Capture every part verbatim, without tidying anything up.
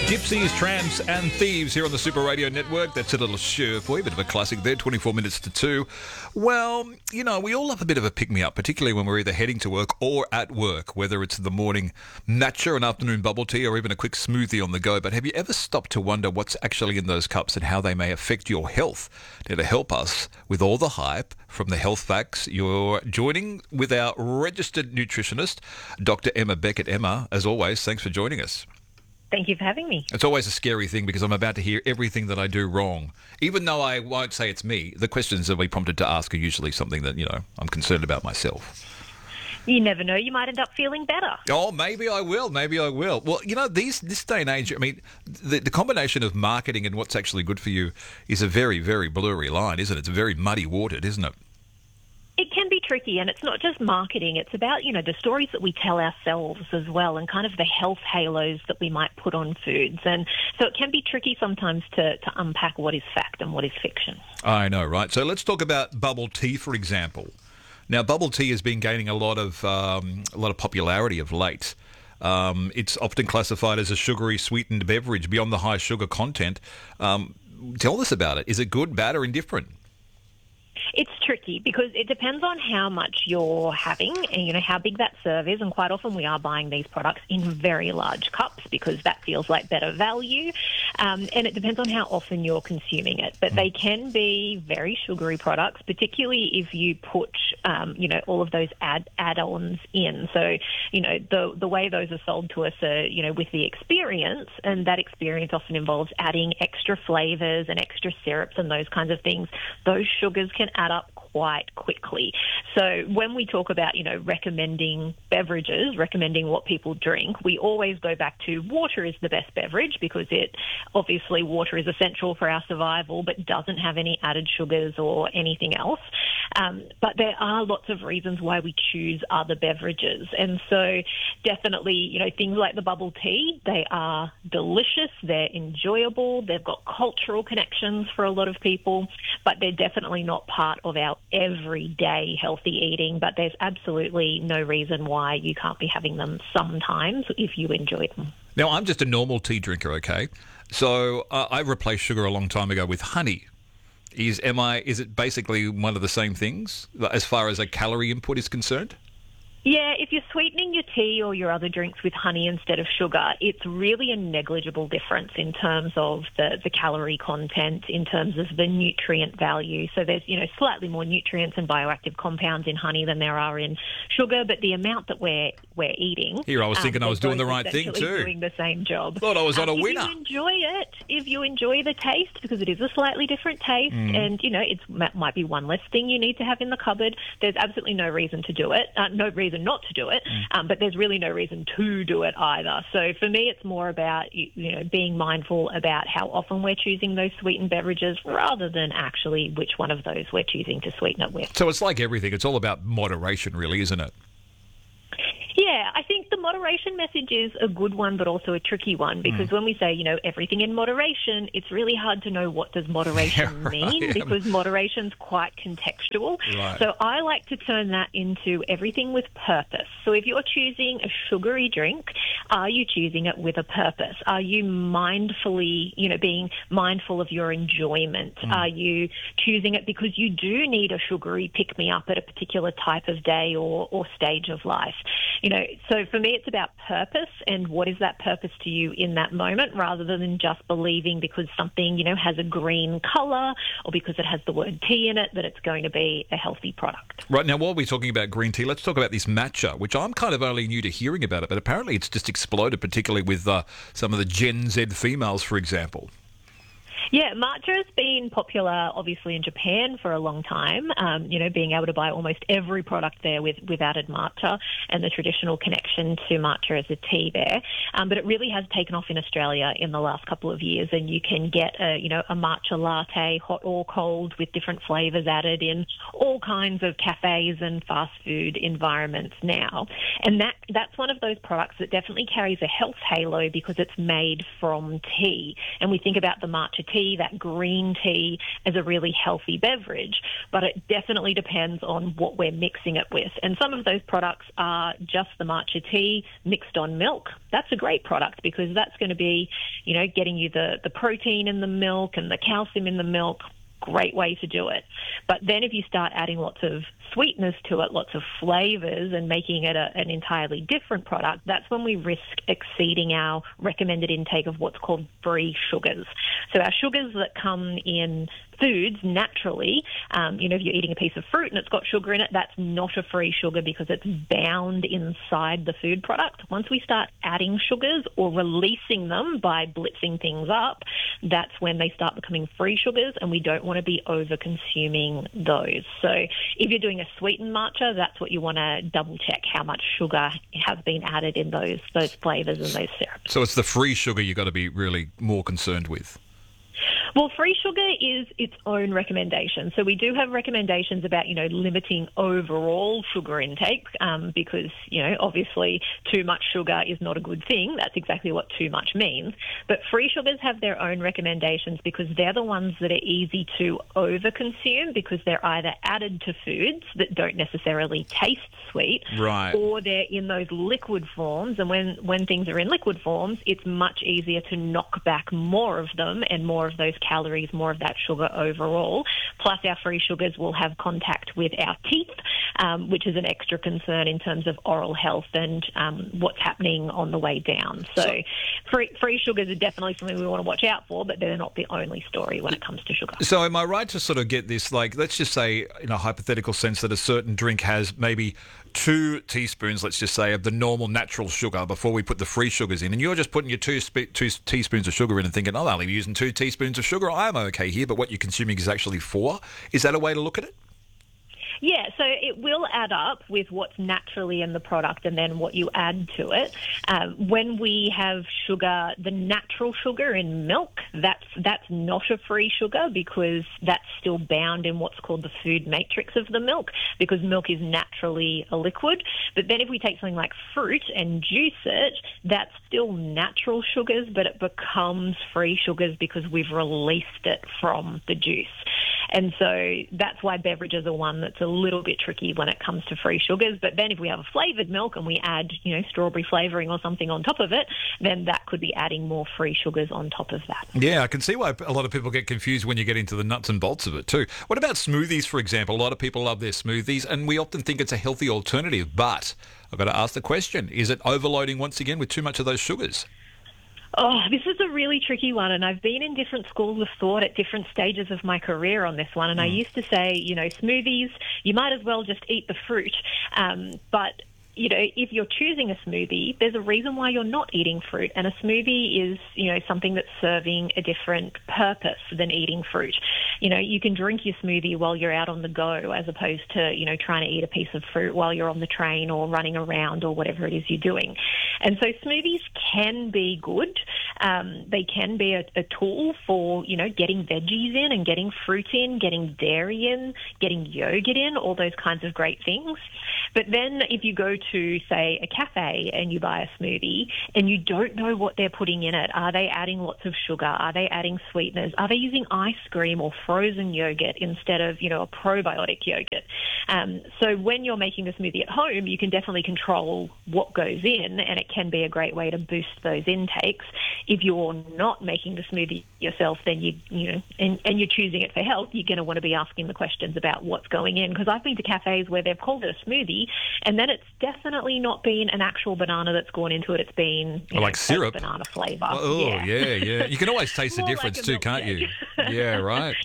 Gypsies, Tramps and Thieves here on the Super Radio Network. That's a little show for you, a bit of a classic there, twenty-four minutes to two. Well, you know, we all love a bit of a pick-me-up, particularly when we're either heading to work or at work, whether it's the morning matcha, an afternoon bubble tea, or even a quick smoothie on the go. But have you ever stopped to wonder what's actually in those cups and how they may affect your health? Now, to help us with all the hype from the health facts, you're joining with our registered nutritionist, Doctor Emma Beckett. Emma, as always, thanks for joining us. Thank you for having me. It's always a scary thing because I'm about to hear everything that I do wrong. Even though I won't say it's me, the questions that we prompted to ask are usually something that, you know, I'm concerned about myself. You never know. You might end up feeling better. Oh, maybe I will. Maybe I will. Well, you know, these this day and age, I mean, the, the combination of marketing and what's actually good for you is a very, very blurry line, isn't it? It's very muddy watered, isn't it? It can be tricky, and it's not just marketing. It's about, you know, the stories that we tell ourselves as well, and kind of the health halos that we might put on foods. And so it can be tricky sometimes to, to unpack what is fact and what is fiction. I know, right? So let's talk about bubble tea, for example. Now, bubble tea has been gaining a lot of um, a lot of popularity of late. Um, it's often classified as a sugary sweetened beverage beyond the high sugar content. Um, tell us about it. Is it good, bad, or indifferent? It's tricky because it depends on how much you're having and, you know, how big that serve is. And quite often we are buying these products in very large cups because that feels like better value. Um, and it depends on how often you're consuming it. But they can be very sugary products, particularly if you put, um, you know, all of those add, add-ons in. So, you know, the, the way those are sold to us are, you know, with the experience. And that experience often involves adding extra flavors and extra syrups and those kinds of things. Those sugars can add up quite quickly. So when we talk about, you know, recommending beverages, recommending what people drink, we always go back to water is the best beverage because it, obviously water is essential for our survival, but doesn't have any added sugars or anything else. Um, but there are lots of reasons why we choose other beverages. And so definitely, you know, things like the bubble tea, they are delicious, they're enjoyable, they've got cultural connections for a lot of people, but they're definitely not part of our everyday healthy eating. But there's absolutely no reason why you can't be having them sometimes if you enjoy them. Now, I'm just a normal tea drinker, okay? So uh, I replaced sugar a long time ago with honey. Is am I? Is it basically one of the same things as far as a calorie input is concerned? Yeah, if you're sweetening your tea or your other drinks with honey instead of sugar, it's really a negligible difference in terms of the, the calorie content, in terms of the nutrient value. So there's, you know, slightly more nutrients and bioactive compounds in honey than there are in sugar, but the amount that we're we're eating... Here, I was thinking um, I was doing the right thing too. doing the same job. Thought I was on um, a winner. If you enjoy it, if you enjoy the taste, because it is a slightly different taste, mm. and, you know, it might be one less thing you need to have in the cupboard, there's absolutely no reason to do it, uh, no reason not to do it, um, but there's really no reason to do it either. So for me, it's more about, you, you know, being mindful about how often we're choosing those sweetened beverages rather than actually which one of those we're choosing to sweeten it with. So it's like everything. It's all about moderation, really, isn't it? Yeah, I think the moderation message is a good one, but also a tricky one, because mm. when we say, you know, everything in moderation, it's really hard to know what does moderation yeah, mean, right. because moderation's quite contextual. Right. So I like to turn that into everything with purpose. So if you're choosing a sugary drink, are you choosing it with a purpose? Are you mindfully, you know, being mindful of your enjoyment? Mm. Are you choosing it because you do need a sugary pick-me-up at a particular type of day or, or stage of life? You know, so for me, it's about purpose and what is that purpose to you in that moment, rather than just believing because something, you know, has a green colour or because it has the word tea in it that it's going to be a healthy product. Right, now while we're talking about green tea, let's talk about this matcha, which I'm kind of only new to hearing about it, but apparently it's just exploded, particularly with uh, some of the Gen Z females, for example. Yeah, matcha has been popular, obviously, in Japan for a long time, um, you know, being able to buy almost every product there with, with added matcha and the traditional connection to matcha as a tea there. Um, but it really has taken off in Australia in the last couple of years, and you can get, a, you know, a matcha latte, hot or cold, with different flavours added in all kinds of cafes and fast food environments now. And that that's one of those products that definitely carries a health halo because it's made from tea. And we think about the matcha tea see that green tea as a really healthy beverage, but it definitely depends on what we're mixing it with. And some of those products are just the matcha tea mixed on milk. That's a great product because that's going to be, you know, getting you the, the protein in the milk and the calcium in the milk. Great way to do it. But then if you start adding lots of sweetness to it, lots of flavors, and making it a, an entirely different product, that's when we risk exceeding our recommended intake of what's called free sugars. So our sugars that come in foods naturally, um, you know, if you're eating a piece of fruit and it's got sugar in it, that's not a free sugar because it's bound inside the food product. Once we start adding sugars or releasing them by blitzing things up, that's when they start becoming free sugars, and we don't want to be over-consuming those. So if you're doing a sweetened matcha, that's what you want to double-check, how much sugar has been added in those, those flavors and those syrups. So it's the free sugar you've got to be really more concerned with. Well, free sugar is its own recommendation. So we do have recommendations about, you know, limiting overall sugar intake um, because, you know, obviously too much sugar is not a good thing. That's exactly what too much means. But free sugars have their own recommendations because they're the ones that are easy to overconsume because they're either added to foods that don't necessarily taste sweet, right, or they're in those liquid forms. And when, when things are in liquid forms, it's much easier to knock back more of them and more of those calories, more of that sugar overall. Plus, our free sugars will have contact with our teeth, um, which is an extra concern in terms of oral health and um, what's happening on the way down. So, so free, free sugars are definitely something we want to watch out for, but they're not the only story when it comes to sugar. So am I right to sort of get this, like, let's just say in a hypothetical sense that a certain drink has maybe two teaspoons, let's just say, of the normal natural sugar before we put the free sugars in, and you're just putting your two, spe- two teaspoons of sugar in and thinking, oh, I'll only be using two teaspoons of sugar, I'm okay here, but what you're consuming is actually four. Is that a way to look at it? Yeah, so it will add up with what's naturally in the product and then what you add to it. Um, when we have sugar, the natural sugar in milk, that's that's not a free sugar because that's still bound in what's called the food matrix of the milk because milk is naturally a liquid. But then if we take something like fruit and juice it, that's still natural sugars, but it becomes free sugars because we've released it from the juice. And so that's why beverages are one that's a little bit tricky when it comes to free sugars. But then if we have a flavoured milk and we add, you know, strawberry flavouring or something on top of it, then that could be adding more free sugars on top of that. Yeah, I can see why a lot of people get confused when you get into the nuts and bolts of it too. What about smoothies, for example? A lot of people love their smoothies, and we often think it's a healthy alternative. But I've got to ask the question, is it overloading once again with too much of those sugars? Oh, this is a really tricky one, and I've been in different schools of thought at different stages of my career on this one, and mm. I used to say, you know, smoothies, you might as well just eat the fruit, um, but you know, if you're choosing a smoothie, there's a reason why you're not eating fruit. And a smoothie is, you know, something that's serving a different purpose than eating fruit. You know, you can drink your smoothie while you're out on the go as opposed to, you know, trying to eat a piece of fruit while you're on the train or running around or whatever it is you're doing. And so smoothies can be good. Um, they can be a, a tool for, you know, getting veggies in and getting fruit in, getting dairy in, getting yogurt in, all those kinds of great things. But then if you go to, say, a cafe and you buy a smoothie and you don't know what they're putting in it, are they adding lots of sugar? Are they adding sweeteners? Are they using ice cream or frozen yogurt instead of, you know, a probiotic yogurt? Um, so when you're making the smoothie at home, you can definitely control what goes in, and it can be a great way to boost those intakes. If you're not making the smoothie yourself, then you, you know, and, and you're choosing it for health, you're going to want to be asking the questions about what's going in. Because I've been to cafes where they've called it a smoothie, and then it's definitely not been an actual banana that's gone into it. It's been you or know, like syrup, banana flavour. Oh yeah, yeah. yeah. You can always taste the More difference like too, can't milkshake. you? Yeah, right.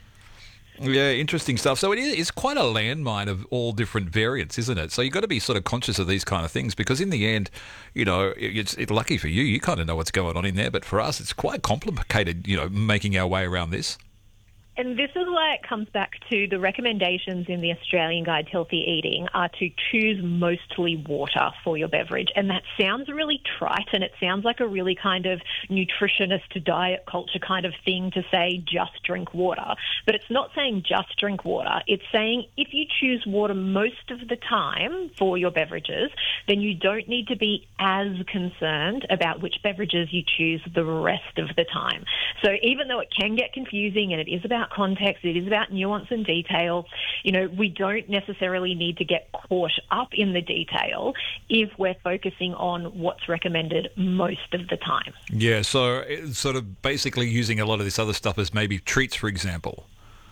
Yeah, interesting stuff. So it is it's quite a landmine of all different variants, isn't it? So you've got to be sort of conscious of these kind of things because in the end, you know, it's, it's lucky for you, you kind of know what's going on in there, but for us, it's quite complicated, you know, making our way around this. And this is why it comes back to the recommendations in the Australian Guide to Healthy Eating are to choose mostly water for your beverage. And that sounds really trite, and it sounds like a really kind of nutritionist diet culture kind of thing to say just drink water. But it's not saying just drink water. It's saying if you choose water most of the time for your beverages, then you don't need to be as concerned about which beverages you choose the rest of the time. So even though it can get confusing and it is about context, it is about nuance and detail, you know, we don't necessarily need to get caught up in the detail if we're focusing on what's recommended most of the time. Yeah, so it's sort of basically using a lot of this other stuff as maybe treats, for example.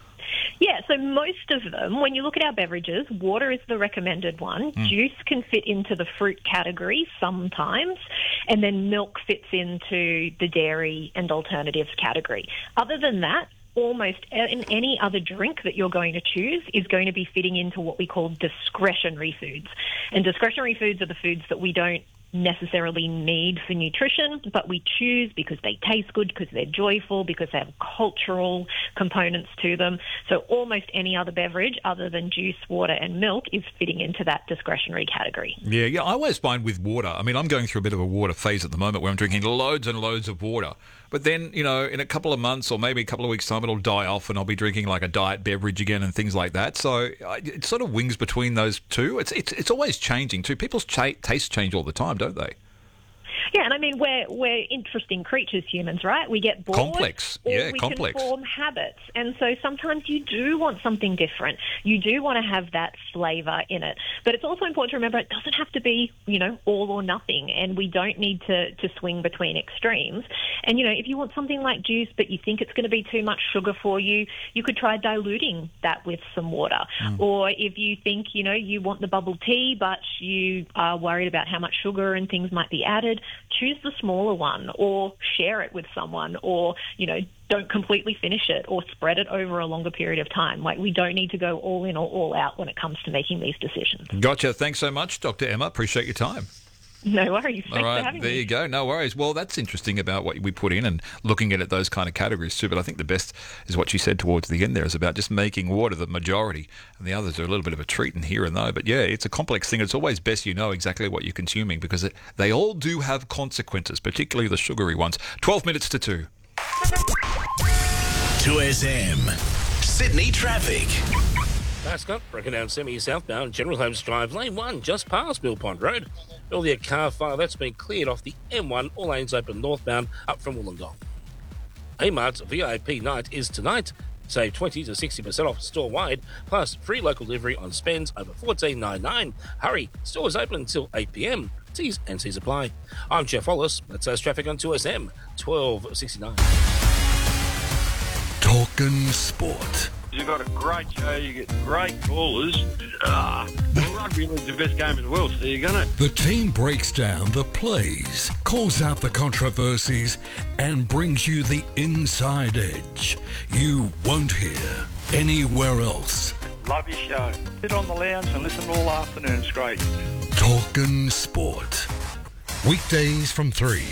Yeah, so most of them, when you look at our beverages, water is the recommended one. Mm. Juice can fit into the fruit category sometimes, and then milk fits into the dairy and alternatives category. Other than that, almost in any other drink that you're going to choose is going to be fitting into what we call discretionary foods. And discretionary foods are the foods that we don't necessarily need for nutrition, but we choose because they taste good, because they're joyful, because they have cultural components to them. So almost any other beverage other than juice, water and milk is fitting into that discretionary category. Yeah, yeah. I always find with water, I mean, I'm going through a bit of a water phase at the moment where I'm drinking loads and loads of water. But then, you know, in a couple of months or maybe a couple of weeks' time, it'll die off and I'll be drinking like a diet beverage again and things like that. So it sort of wings between those two. It's it's, it's always changing too. People's cha- tastes change all the time, don't they? Yeah, and I mean, we're we're interesting creatures, humans, right? We get bored. Complex. Or yeah, we complex. can form habits. And so sometimes you do want something different. You do want to have that flavour in it. But it's also important to remember it doesn't have to be, you know, all or nothing. And we don't need to, to swing between extremes. And, you know, if you want something like juice but you think it's going to be too much sugar for you, you could try diluting that with some water. Mm. Or if you think, you know, you want the bubble tea but you are worried about how much sugar and things might be added, choose the smaller one or share it with someone or, you know, don't completely finish it or spread it over a longer period of time. Like, we don't need to go all in or all out when it comes to making these decisions. Gotcha. Thanks so much, Doctor Emma. Appreciate your time. No worries. Thanks All right, for having there me. you go. No worries. Well, that's interesting about what we put in and looking at it, those kind of categories too. But I think the best is what you said towards the end there is about just making water the majority and the others are a little bit of a treat in here and there. But yeah, it's a complex thing. It's always best you know exactly what you're consuming because it, they all do have consequences, particularly the sugary ones. twelve minutes to two. two S M. Sydney traffic. Mascot, broken down semi-southbound, General Holmes Drive, lane one, just past Mill Pond Road. Earlier car fire, that's been cleared off the M one, all lanes open northbound, up from Wollongong. Amart's V I P night is tonight. Save twenty to sixty percent off store-wide, plus free local delivery on spends over fourteen ninety-nine. Hurry, stores open until eight p.m. T's and C's apply. I'm Jeff Wallace. That's us traffic on two S M, twelve sixty-nine. Talking sport. You've got a great show, you get great callers. Ah, well, rugby league's the best game in the world, so you're going to... The team breaks down the plays, calls out the controversies, and brings you the inside edge you won't hear anywhere else. Love your show. Sit on the lounge and listen all afternoon, it's great. Talking sport. Weekdays from three.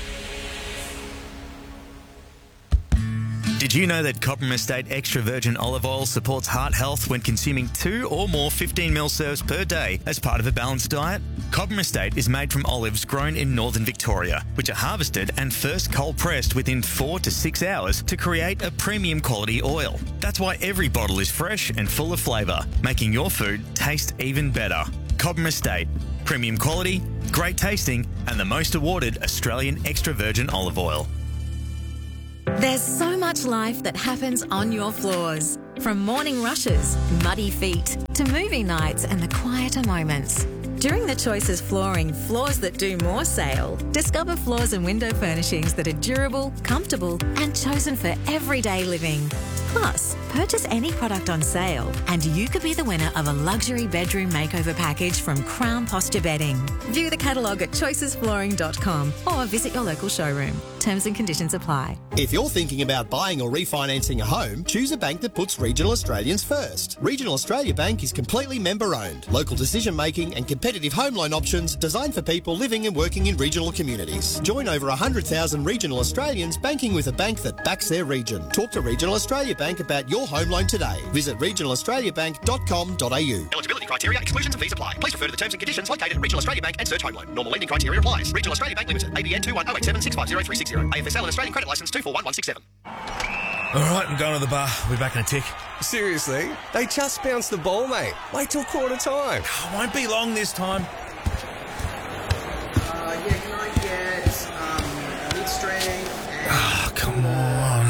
Did you know that Cobram Estate Extra Virgin Olive Oil supports heart health when consuming two or more fifteen milliliter serves per day as part of a balanced diet? Cobram Estate is made from olives grown in northern Victoria, which are harvested and first cold pressed within four to six hours to create a premium quality oil. That's why every bottle is fresh and full of flavour, making your food taste even better. Cobram Estate. Premium quality, great tasting, and the most awarded Australian extra virgin olive oil. There's so much life that happens on your floors. From morning rushes, muddy feet, to movie nights and the quieter moments. During the Choices Flooring Floors That Do More sale, discover floors and window furnishings that are durable, comfortable and chosen for everyday living. Plus, purchase any product on sale and you could be the winner of a luxury bedroom makeover package from Crown Posture Bedding. View the catalogue at choices flooring dot com or visit your local showroom. Terms and conditions apply. If you're thinking about buying or refinancing a home, choose a bank that puts Regional Australians first. Regional Australia Bank is completely member-owned. Local decision-making and competitive home loan options designed for people living and working in regional communities. Join over one hundred thousand regional Australians banking with a bank that backs their region. Talk to Regional Australia Bank about your home loan today. Visit regional australia bank dot com dot a u. Eligibility criteria, exclusions and fees apply. Please refer to the terms and conditions located at Regional Australia Bank and search home loan. Normal lending criteria applies. Regional Australia Bank Limited. A B N two one zero eight seven six five zero three six zero. A F S L and Australian Credit Licence two four one one six seven. All right, I'm going to the bar. We'll be back in a tick. Seriously? They just bounced the ball, mate. Wait till quarter time. Oh, won't be long this time. Uh, yeah, can I get um, mid-strength and... Oh, come on.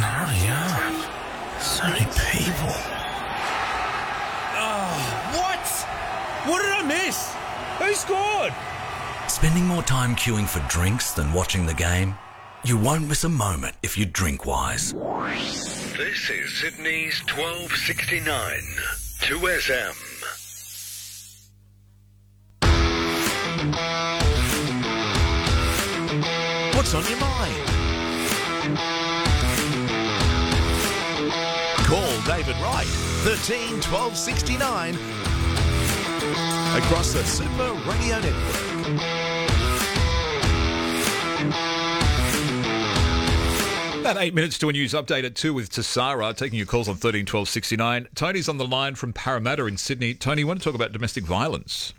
Spending more time queuing for drinks than watching the game? You won't miss a moment if you drink wise. This is Sydney's twelve sixty-nine, two S M. What's on your mind? Call David Wright, thirteen twelve sixty-nine, across the Super Radio Network. About eight minutes to a news update at two with Tassara, taking your calls on thirteen twelve sixty-nine. Tony's on the line from Parramatta in Sydney. Tony, you want to talk about domestic violence?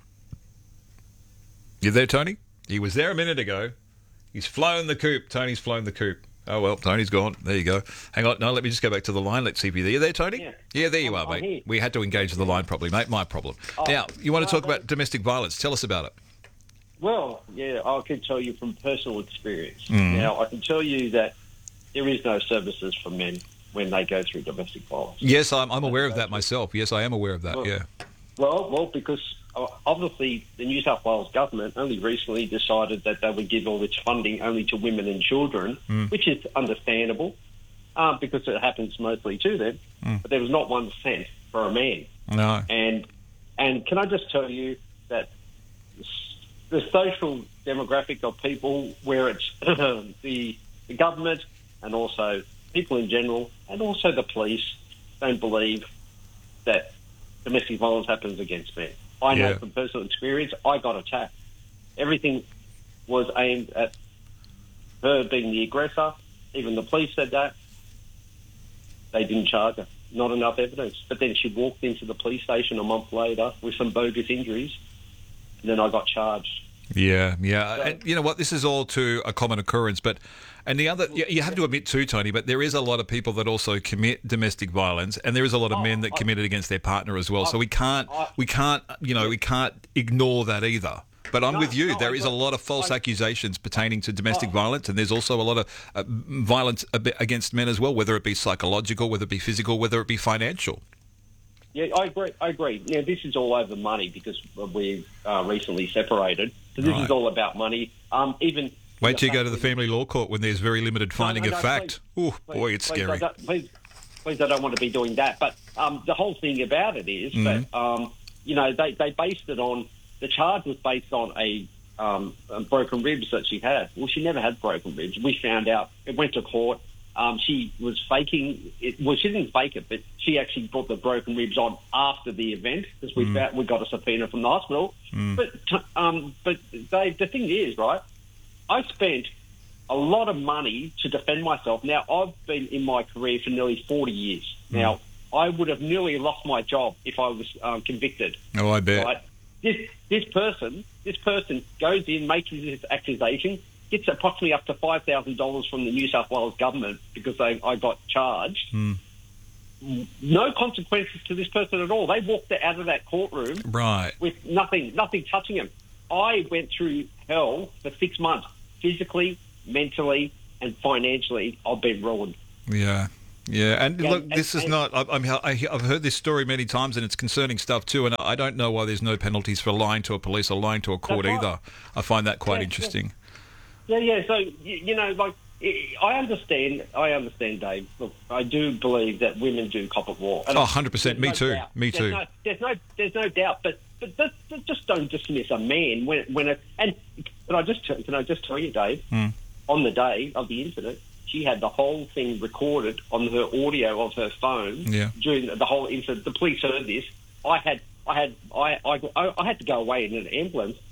You there, Tony? He was there a minute ago. He's flown the coop. Tony's flown the coop. Oh, well, Tony's gone. There you go. Hang on. No, let me just go back to the line. Let's see if you're there. You there, Tony? Yeah, yeah there you I'm, are, mate. here. We had to engage the line properly, mate. My problem. Oh, now, you want to talk uh, about domestic violence. Tell us about it. Well, yeah, I can tell you from personal experience. Mm. Now, I can tell you that there is no services for men when they go through domestic violence. Yes, I'm, I'm aware of that myself. Yes, I am aware of that, well, yeah. Well, well, because uh, obviously the New South Wales government only recently decided that they would give all its funding only to women and children, Mm. which is understandable um, because it happens mostly to them. Mm. But there was not one cent for a man. No. And and can I just tell you that the social demographic of people, where it's the, the government and also people in general and also the police, don't believe that domestic violence happens against men. I know Yeah. from personal experience, I got attacked. Everything was aimed at her being the aggressor. Even the police said that. They didn't charge her. Not enough evidence. But then she walked into the police station a month later with some bogus injuries, and then I got charged. Yeah, yeah. And you know what? This is all too a common occurrence, but and the other, you, you have to admit too, Tony, but there is a lot of people that also commit domestic violence, and there is a lot of Oh, men that I- commit it against their partner as well. I- so we can't, I- we can't, you know, we can't ignore that either. But I'm No, with you. no, There I is a agree. lot of false I- accusations pertaining to domestic I- violence, and there's also a lot of uh, violence a bit against men as well, whether it be psychological, whether it be physical, whether it be financial. Yeah, I agree. I agree. Now, this is all over money because we uh, recently separated. So this Right. is all about money. Um, even Wait till you fact go to the that- family law court when there's very limited finding no, of no, fact. please, Oh, boy, it's please, scary. I don't- Please, please, I don't want to be doing that. But um, the whole thing about it is Mhm. that, um, you know, they, they based it on, the charge was based on a um, broken ribs that she had. Well, she never had broken ribs. We found out. It went to court. Um, she was faking it. Well, she didn't fake it, but she actually brought the broken ribs on after the event because we Mm. found, we got a subpoena from the hospital. Mm. But um, but Dave, the thing is, right? I spent a lot of money to defend myself. Now, I've been in my career for nearly forty years. Mm. Now, I would have nearly lost my job if I was um, convicted. Oh, I bet. Right? This this person, this person goes in, makes this accusation, gets approximately up to five thousand dollars from the New South Wales government because they, I got charged. Mm. No consequences to this person at all. They walked out of that courtroom Right. with nothing, nothing touching them. I went through hell for six months, physically, mentally, and financially. I've been ruined. Yeah. Yeah, and Yeah, look, and- this is and- not. I, I'm, I, I've heard this story many times, and it's concerning stuff too. And I don't know why there's no penalties for lying to a police or lying to a court That's right. either. I find that quite Yeah, interesting. Yeah, yeah. So you, you know, like I I understand. I understand, Dave. Look, I do believe that women do cop at war. And Oh, one hundred percent. Me there's no too. doubt. Me There's too. no, there's no, there's no doubt. But but just, just don't dismiss a man when when it. And can I just tell- can I just tell you, Dave? Mm. On the day of the incident, she had the whole thing recorded on her audio of her phone Yeah. during the whole incident. The police heard this. I had, I had, I, I, I had to go away in an ambulance.